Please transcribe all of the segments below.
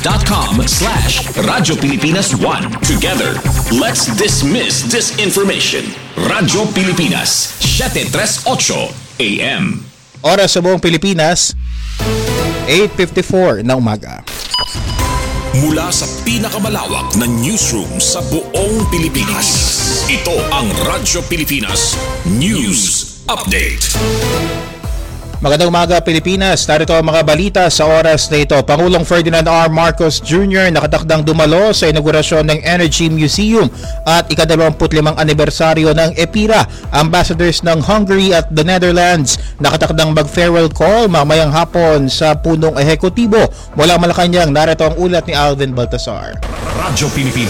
Facebook.com/Radyo Pilipinas 1. Together, let's dismiss disinformation. Radyo Pilipinas, 738 AM. Oras sa buong Pilipinas, 8:54 na umaga. Mula sa pinakamalawak na newsroom sa buong Pilipinas, ito ang Radyo Pilipinas News Update. Magandang umaga Pilipinas, narito ang mga balita sa oras na ito. Pangulong Ferdinand R. Marcos Jr. nakatakdang dumalo sa inaugurasyon ng Energy Museum at ika-25 anibersaryo ng EPIRA. Ambassadors ng Hungary at the Netherlands nakatakdang mag-farewell call mamayang hapon sa punong ehekutibo. Mula Malacanang, narito ang ulat ni Alvin Baltasar. Radyo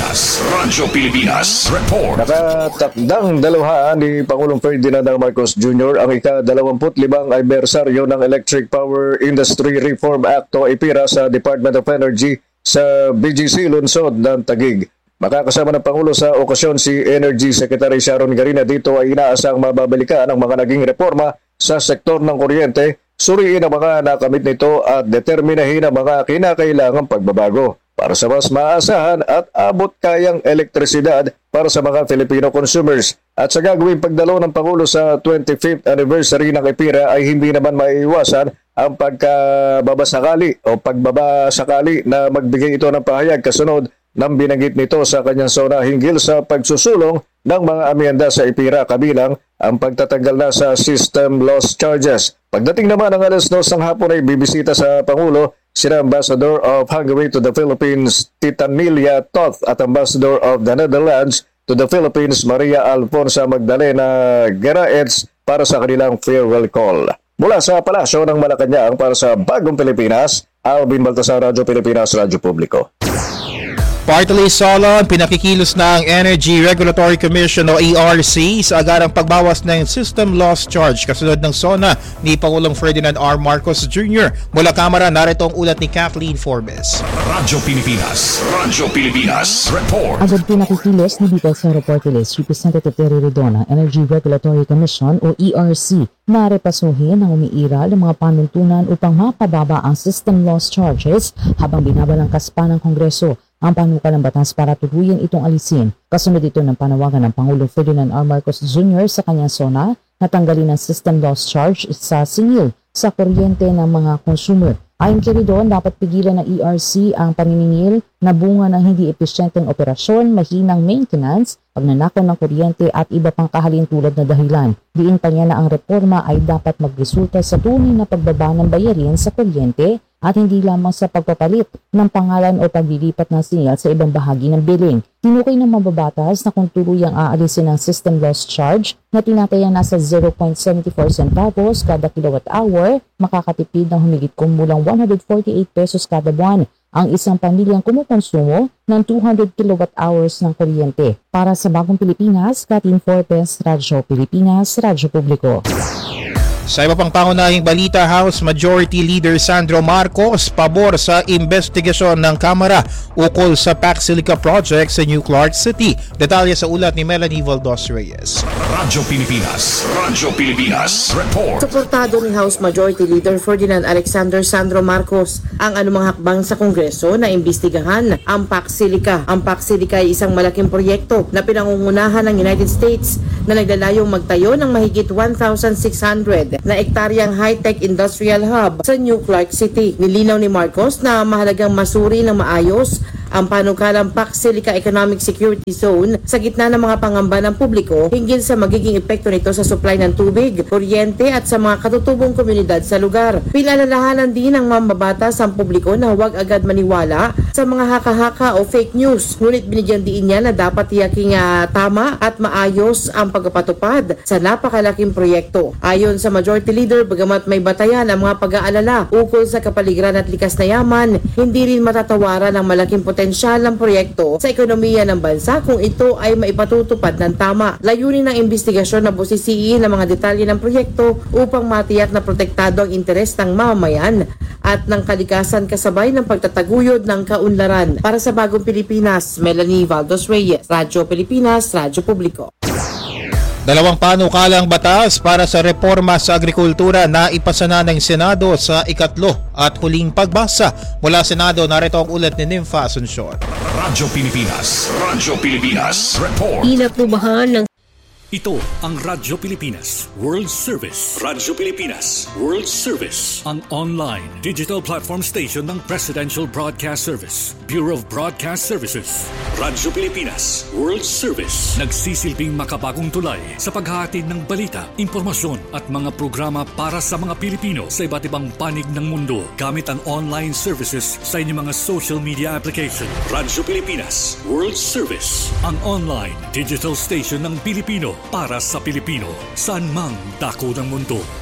Pilipinas Report. Nakatakdang daluhaan ni Pangulong Ferdinand R. Marcos Jr. ang ika-25 anibersaryo ng Electric Power Industry Reform Act o EPIRA sa Department of Energy sa BGC Lungsod ng Taguig. Makakasama ng Pangulo sa okasyon si Energy Secretary Sharon Garina. Dito ay inaasang mababalikan ang mga naging reforma sa sektor ng kuryente, suriin ang mga nakamit nito at determinahin ang mga kinakailangang pagbabago para sa mas maasahan at abot kayang elektrisidad para sa mga Filipino consumers. At sa gagawing pagdalo ng Pangulo sa 25th anniversary ng EPIRA ay hindi naman maiiwasan ang pagkababasakali o pagbabasakali na magbigay ito ng pahayag kasunod ng binanggit nito sa kanyang sona hinggil sa pagsusulong ng mga amyenda sa EPIRA kabilang ang pagtatanggal na sa system loss charges. Pagdating naman ng alas 2 ng hapon ay bibisita sa Pangulo sina Ambassador of Hungary to the Philippines Titanilia Toth at Ambassador of the Netherlands to the Philippines Maria Alfonsa Magdalena Geraets para sa kanilang farewell call. Mula sa Palasyo ng Malacanang para sa Bagong Pilipinas, Alvin Baltasar, Radyo Pilipinas, Radyo Publiko. Partly solon, pinakikilos na ang Energy Regulatory Commission o ERC sa agarang pagbawas ng system loss charge kasunod ng SONA ni Pangulong Ferdinand R. Marcos Jr. Mula Kamara, narito ang ulat ni Kathleen Forbes. Radyo Pilipinas Report. Agad pinakikilos ni Details ng Reportilis Representative Terry Redon ng Energy Regulatory Commission o ERC na repasuhin ang umiiral ng mga panuntunan upang mapababa ang system loss charges habang binabalangkas pa ng Kongreso ang panukalang batas para tuluyan itong alisin. Kasunod ito ng panawagan ng Pangulo Ferdinand R. Marcos Jr. sa kanyang SONA na tanggalin ang system loss charge sa singil sa kuryente ng mga consumer. Ayon kay Ridon, dapat pigilan ng ERC ang paniningil na bunga ng hindi epesyenteng operasyon, mahinang maintenance, pagnanakaw ng kuryente at iba pang kahalintulad na dahilan. Diin pa niya na ang reforma ay dapat magresulta sa tunay na pagbaba ng bayarin sa kuryente at hindi lamang sa pagpapalit ng pangalan o paglilipat ng sinyal sa ibang bahagi ng billing. Tinukay ng mababatas na kung tuluyang aalisin ang system loss charge na tinataya nasa 0.74 centavos kada kilowatt hour, makakatipid ng humigit kumulang 148 pesos kada buwan ang isang pamilyang kumukonsumo ng 200 kilowatt hours ng kuryente. Para sa Bagong Pilipinas, Kathleen Forbes, Radyo Pilipinas, Radyo Publiko. Sa iba pang pangunahing balita, House Majority Leader Sandro Marcos pabor sa investigasyon ng Kamara ukol sa PAC Silica Project sa New Clark City. Detalye sa ulat ni Melanie Valdos Reyes. Radyo Pilipinas Report. Suportado ni House Majority Leader Ferdinand Alexander Sandro Marcos ang anumang hakbang sa Kongreso na imbestigahan ang PAC Silica. Ang PAC Silica ay isang malaking proyekto na pinangungunahan ng United States na naglalayong magtayo ng mahigit 1,600 na ektaryang high-tech industrial hub sa New Clark City. Nilinaw ni Marcos na mahalagang masuri ng maayos ang panukalang PAC Silica Economic Security Zone sa gitna ng mga pangamba ng publiko hinggil sa magiging epekto nito sa supply ng tubig, kuryente at sa mga katutubong komunidad sa lugar. Pinalalahanan din ng mambabatas ang publiko na huwag agad maniwala sa mga haka-haka o fake news. Ngunit binigyan din niya na dapat tiyaking tama at maayos ang pagpapatupad sa napakalaking proyekto. Ayon sa Majority Leader, bagamat may batayan ang mga pag-aalala ukol sa kapaligiran at likas na yaman, hindi rin matatawaran ang malaking potensyal ng proyekto sa ekonomiya ng bansa kung ito ay maipatutupad ng tama. Layunin ng investigasyon na busisiin ang mga detalye ng proyekto upang matiyak na protektado ang interes ng mamamayan at ng kalikasan kasabay ng pagtataguyod ng kaunlaran. Para sa Bagong Pilipinas, Melanie Valdos Reyes, Radyo Pilipinas, Radyo Publiko. Dalawang panukalang batas para sa reforma sa agrikultura na ipasa na ng Senado sa ikatlo at huling pagbasa. Mula Senado, narito ang ulat ni Nympha Asuncion. Radyo Pilipinas. Report. Inaprubahan ng Ito ang Radyo Pilipinas World Service. Radyo Pilipinas World Service. Ang online digital platform station ng Presidential Broadcast Service, Bureau of Broadcast Services. Radyo Pilipinas World Service. Nagsisilbing makabagong tulay sa paghahatid ng balita, impormasyon at mga programa para sa mga Pilipino sa iba't ibang panig ng mundo gamit ang online services sa inyong mga social media application. Radyo Pilipinas World Service. Ang online digital station ng Pilipino para sa Pilipino, saan mang dako ng mundo.